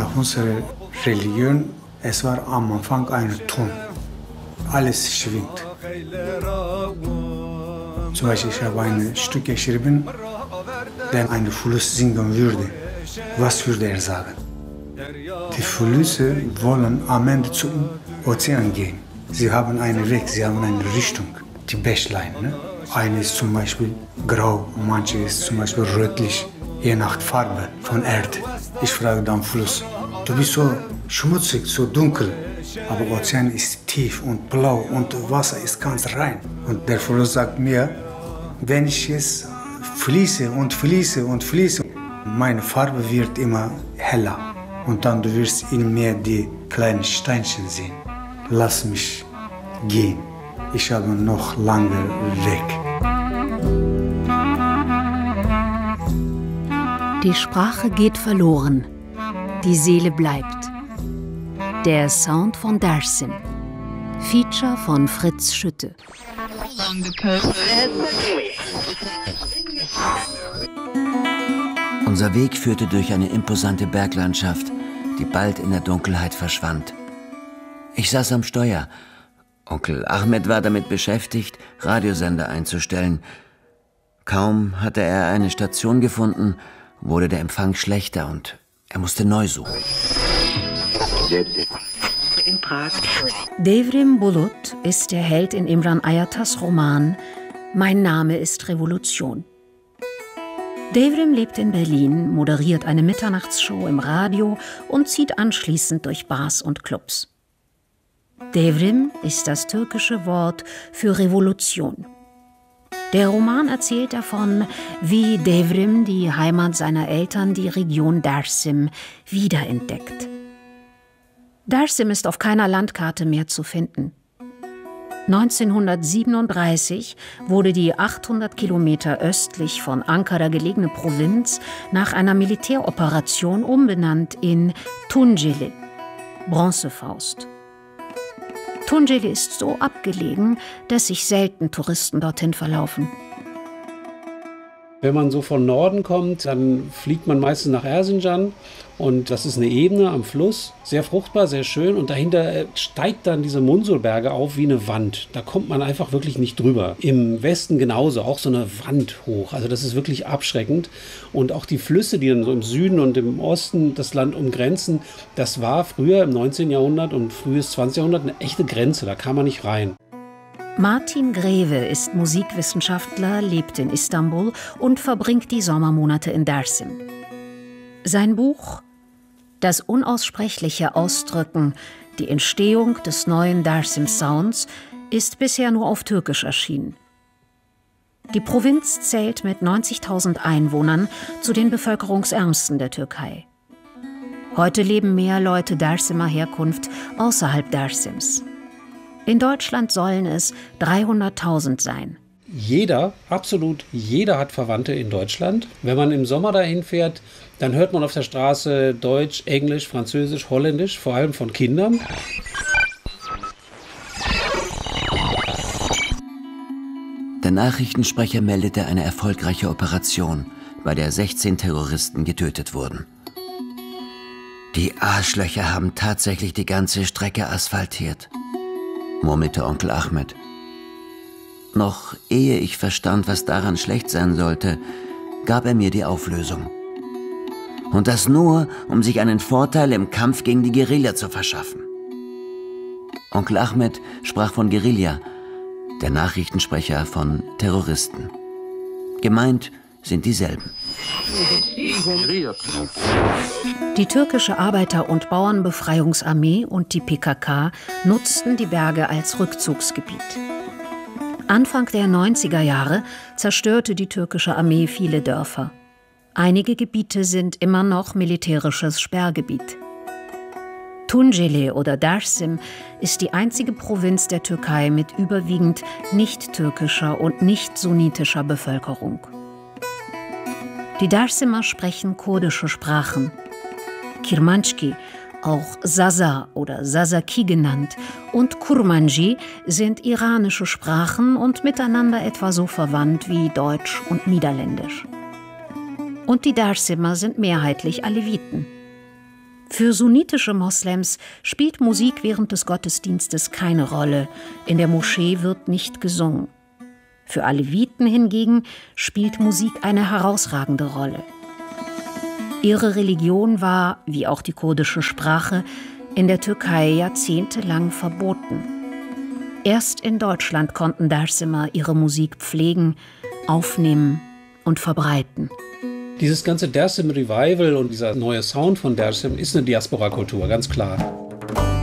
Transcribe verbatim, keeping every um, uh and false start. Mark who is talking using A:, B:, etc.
A: unsere Religion, es war am Anfang ein Ton. Alles schwingt. Zum Beispiel, ich habe ein Stück geschrieben, wenn ein Fluss singen würde. Was würde er sagen? Die Flüsse wollen am Ende zum Ozean gehen. Sie haben einen Weg, sie haben eine Richtung. Die Bächlein. Ne? Eine ist zum Beispiel grau, manche ist zum Beispiel rötlich, je nach Farbe von Erde. Ich frage dann Fluss, du bist so schmutzig, so dunkel, aber Ozean ist tief und blau und Wasser ist ganz rein. Und der Fluss sagt mir, wenn ich jetzt fließe und fließe und fließe, meine Farbe wird immer heller. Und dann du wirst in mir die kleinen Steinchen sehen. Lass mich gehen. Ich habe noch lange Weg.
B: Die Sprache geht verloren. Die Seele bleibt. Der Sound von Dersim. Feature von Fritz Schütte.
C: Unser Weg führte durch eine imposante Berglandschaft, die bald in der Dunkelheit verschwand. Ich saß am Steuer. Onkel Ahmed war damit beschäftigt, Radiosender einzustellen. Kaum hatte er eine Station gefunden, wurde der Empfang schlechter und er musste neu suchen.
B: Devrim Bulut ist der Held in Imran Ayatas Roman Mein Name ist Revolution. Devrim lebt in Berlin, moderiert eine Mitternachtsshow im Radio und zieht anschließend durch Bars und Clubs. Devrim ist das türkische Wort für Revolution. Der Roman erzählt davon, wie Devrim die Heimat seiner Eltern, die Region Dersim, wiederentdeckt. Dersim ist auf keiner Landkarte mehr zu finden. neunzehnhundertsiebenunddreißig wurde die achthundert Kilometer östlich von Ankara gelegene Provinz nach einer Militäroperation umbenannt in Tunceli, Bronzefaust. Tunceli ist so abgelegen, dass sich selten Touristen dorthin verlaufen.
D: Wenn man so von Norden kommt, dann fliegt man meistens nach Erzincan und das ist eine Ebene am Fluss, sehr fruchtbar, sehr schön und dahinter steigt dann diese Munsulberge auf wie eine Wand. Da kommt man einfach wirklich nicht drüber. Im Westen genauso, auch so eine Wand hoch. Also das ist wirklich abschreckend und auch die Flüsse, die dann so im Süden und im Osten das Land umgrenzen, das war früher im neunzehnten Jahrhundert und frühes zwanzigsten Jahrhundert eine echte Grenze, da kam man nicht rein.
B: Martin Greve ist Musikwissenschaftler, lebt in Istanbul und verbringt die Sommermonate in Dersim. Sein Buch »Das unaussprechliche Ausdrücken, die Entstehung des neuen Dersim Sounds« ist bisher nur auf Türkisch erschienen. Die Provinz zählt mit neunzigtausend Einwohnern zu den bevölkerungsärmsten der Türkei. Heute leben mehr Leute Dersimer Herkunft außerhalb Dersims. In Deutschland sollen es dreihunderttausend sein.
D: Jeder, absolut jeder hat Verwandte in Deutschland. Wenn man im Sommer dahin fährt, dann hört man auf der Straße Deutsch, Englisch, Französisch, Holländisch, vor allem von Kindern.
C: Der Nachrichtensprecher meldete eine erfolgreiche Operation, bei der sechzehn Terroristen getötet wurden. Die Arschlöcher haben tatsächlich die ganze Strecke asphaltiert, murmelte Onkel Ahmed. Noch ehe ich verstand, was daran schlecht sein sollte, gab er mir die Auflösung. Und das nur, um sich einen Vorteil im Kampf gegen die Guerilla zu verschaffen. Onkel Ahmed sprach von Guerilla, der Nachrichtensprecher von Terroristen. Gemeint sind dieselben.
B: Die türkische Arbeiter- und Bauernbefreiungsarmee und die P K K nutzten die Berge als Rückzugsgebiet. Anfang der neunziger Jahre zerstörte die türkische Armee viele Dörfer. Einige Gebiete sind immer noch militärisches Sperrgebiet. Tunceli oder Dersim ist die einzige Provinz der Türkei mit überwiegend nicht-türkischer und nicht-sunnitischer Bevölkerung. Die Dersimer sprechen kurdische Sprachen. Kirmanski, auch Zaza oder Zazaki genannt, und Kurmanji sind iranische Sprachen und miteinander etwa so verwandt wie Deutsch und Niederländisch. Und die Dersimer sind mehrheitlich Aleviten. Für sunnitische Moslems spielt Musik während des Gottesdienstes keine Rolle. In der Moschee wird nicht gesungen. Für Aleviten hingegen spielt Musik eine herausragende Rolle. Ihre Religion war, wie auch die kurdische Sprache, in der Türkei jahrzehntelang verboten. Erst in Deutschland konnten Dersimler ihre Musik pflegen, aufnehmen und verbreiten.
D: Dieses ganze Dersim Revival und dieser neue Sound von Dersim ist eine Diaspora-Kultur, ganz klar.